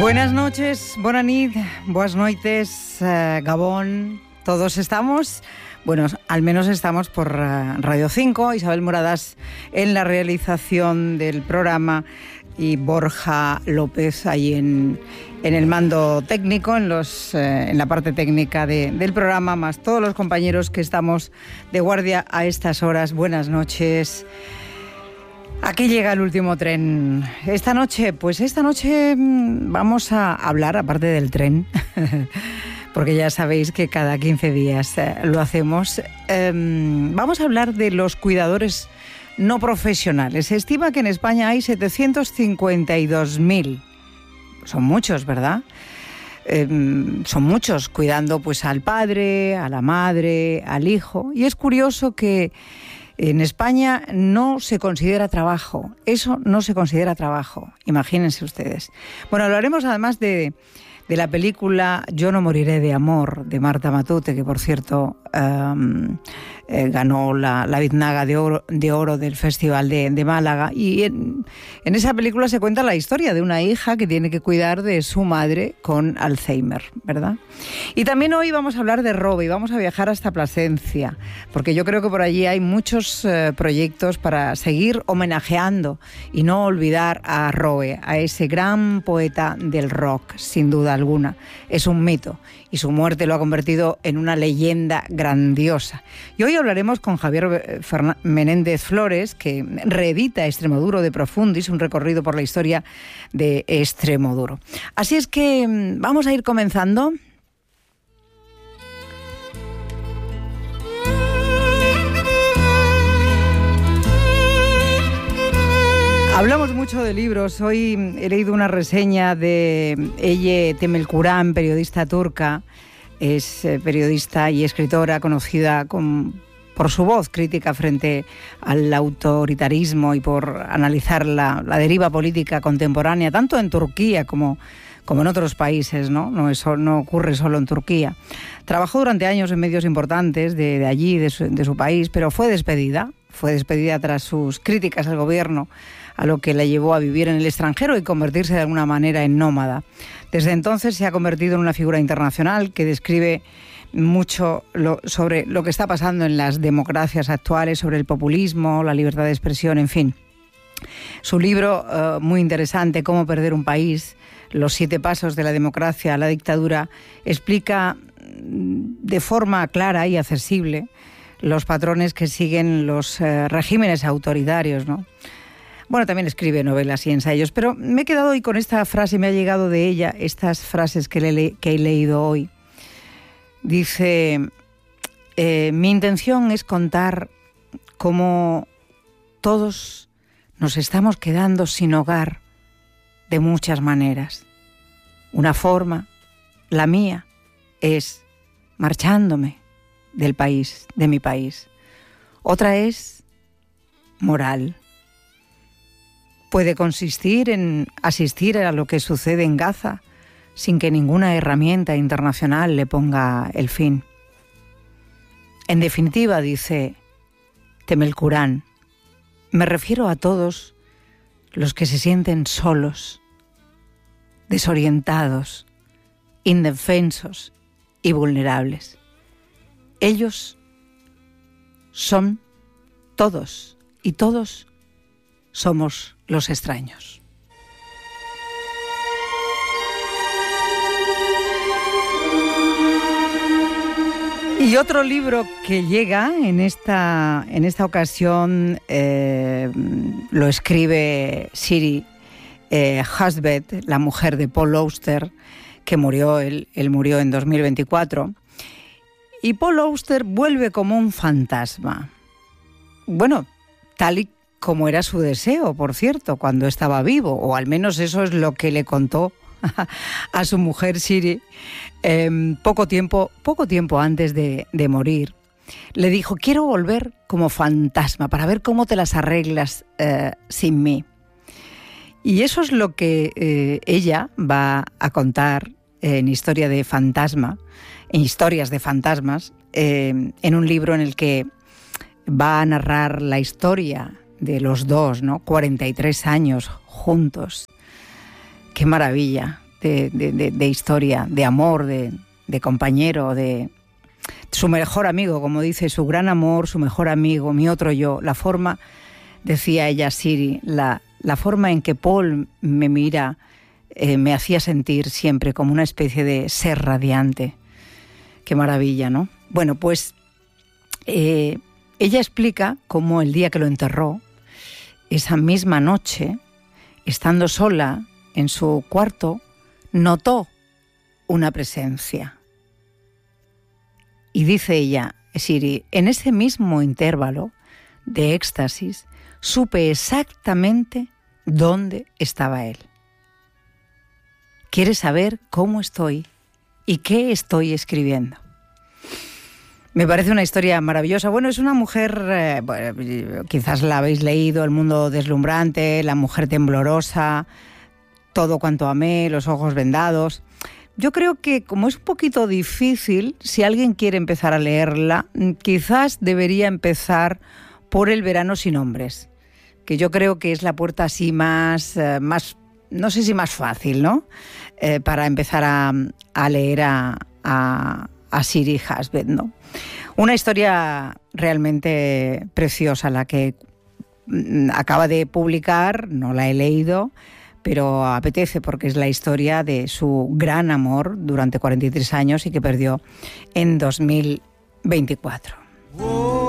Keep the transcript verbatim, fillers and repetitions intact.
Buenas noches, bona nit, boas noites, uh, Gabón. Todos estamos, bueno, al menos estamos por uh, Radio cinco, Isabel Moradas en la realización del programa y Borja López ahí en, en el mando técnico, en, los, eh, en la parte técnica de, del programa, más todos los compañeros que estamos de guardia a estas horas. Buenas noches. Aquí llega el último tren. Esta noche, pues esta noche vamos a hablar, aparte del tren, porque ya sabéis que cada quince días eh, lo hacemos, eh, vamos a hablar de los cuidadores no profesionales. Se estima que en España hay setecientos cincuenta y dos mil. Son muchos, ¿verdad? Eh, son muchos, cuidando pues al padre, a la madre, al hijo. Y es curioso que en España no se considera trabajo. Eso no se considera trabajo. Imagínense ustedes. Bueno, hablaremos además de, de la película Yo no moriré de amor, de Marta Matute, que por cierto um, eh, ganó la, la Biznaga de oro, de oro del Festival de, de Málaga. Y en, en esa película se cuenta la historia de una hija que tiene que cuidar de su madre con Alzheimer, ¿verdad? Y también hoy vamos a hablar de Robe y vamos a viajar hasta Plasencia, porque yo creo que por allí hay muchos eh, proyectos para seguir homenajeando y no olvidar a Robe, a ese gran poeta del rock, sin duda alguna. Es un mito y su muerte lo ha convertido en una leyenda grandiosa. Y hoy hablaremos con Javier Fern- Menéndez Flores, que reedita Extremoduro de Profundis, un recorrido por la historia de Extremoduro. Así es que vamos a ir comenzando. Hablamos mucho de libros. Hoy he leído una reseña de Ece Temelkuran, periodista turca. Es periodista y escritora conocida con, por su voz crítica frente al autoritarismo y por analizar la, la deriva política contemporánea, tanto en Turquía como, como en otros países, ¿no? No, eso no ocurre solo en Turquía. Trabajó durante años en medios importantes de, de allí, de su, de su país, pero fue despedida. Fue despedida tras sus críticas al gobierno, a lo que la llevó a vivir en el extranjero y convertirse de alguna manera en nómada. Desde entonces se ha convertido en una figura internacional que describe mucho lo, sobre lo que está pasando en las democracias actuales, sobre el populismo, la libertad de expresión, en fin. Su libro, uh, muy interesante, Cómo perder un país, los siete pasos de la democracia a la dictadura, explica de forma clara y accesible los patrones que siguen los eh, regímenes autoritarios, ¿no? Bueno, también escribe novelas y ensayos, pero me he quedado hoy con esta frase, me ha llegado de ella, estas frases que, le, que he leído hoy. Dice, eh, mi intención es contar cómo todos nos estamos quedando sin hogar de muchas maneras. Una forma, la mía, es marchándome del país, de mi país. Otra es moral. Puede consistir en asistir a lo que sucede en Gaza sin que ninguna herramienta internacional le ponga el fin. En definitiva, dice Temelkuran, me refiero a todos los que se sienten solos, desorientados, indefensos y vulnerables. Ellos son todos y todos somos los extraños. Y otro libro que llega en esta, en esta ocasión eh, lo escribe Siri eh, Husband, la mujer de Paul Auster, que murió, él, él murió en dos mil veinticuatro. Y Paul Auster vuelve como un fantasma. Bueno, tal y como era su deseo, por cierto, cuando estaba vivo, o al menos eso es lo que le contó a su mujer Siri eh, poco tiempo, poco tiempo antes de, de morir. Le dijo, quiero volver como fantasma para ver cómo te las arreglas eh, sin mí. Y eso es lo que eh, ella va a contar en Historia de Fantasma, en Historias de Fantasmas, eh, en un libro en el que va a narrar la historia de los dos, ¿no? cuarenta y tres años juntos. Qué maravilla, de, de, de, de historia, de amor, de, de compañero, de su mejor amigo, como dice, su gran amor, su mejor amigo, mi otro yo. La forma, decía ella, Siri, la, la forma en que Paul me mira eh, me hacía sentir siempre como una especie de ser radiante. Qué maravilla, ¿no? Bueno, pues eh, ella explica cómo el día que lo enterró, esa misma noche, estando sola en su cuarto, notó una presencia. Y dice ella, Siri, en ese mismo intervalo de éxtasis, supe exactamente dónde estaba él. ¿Quieres saber cómo estoy y qué estoy escribiendo? Me parece una historia maravillosa. Bueno, es una mujer, eh, bueno, quizás la habéis leído, El mundo deslumbrante, La mujer temblorosa, Todo cuanto amé, Los ojos vendados. Yo creo que como es un poquito difícil, si alguien quiere empezar a leerla, quizás debería empezar por El verano sin hombres, que yo creo que es la puerta así más, eh, más no sé si más fácil, ¿no? Eh, para empezar a, a leer a, a, a Siri Hustvedt, ¿no? Una historia realmente preciosa la que acaba de publicar, no la he leído, pero apetece porque es la historia de su gran amor durante cuarenta y tres años y que perdió en dos mil veinticuatro.